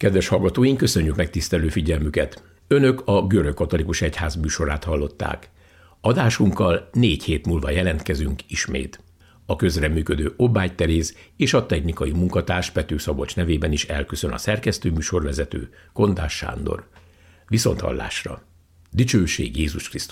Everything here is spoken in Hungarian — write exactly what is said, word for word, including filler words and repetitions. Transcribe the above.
Kedves hallgatóink, köszönjük megtisztelő figyelmüket! Önök a Görögkatolikus Egyház műsorát hallották. Adásunkkal négy hét múlva jelentkezünk ismét. A közreműködő Obbágy Teréz és a technikai munkatárs Pető Szabolcs nevében is elköszön a szerkesztő műsorvezető Kondás Sándor. Viszonthallásra! Dicsőség Jézus Krisztus!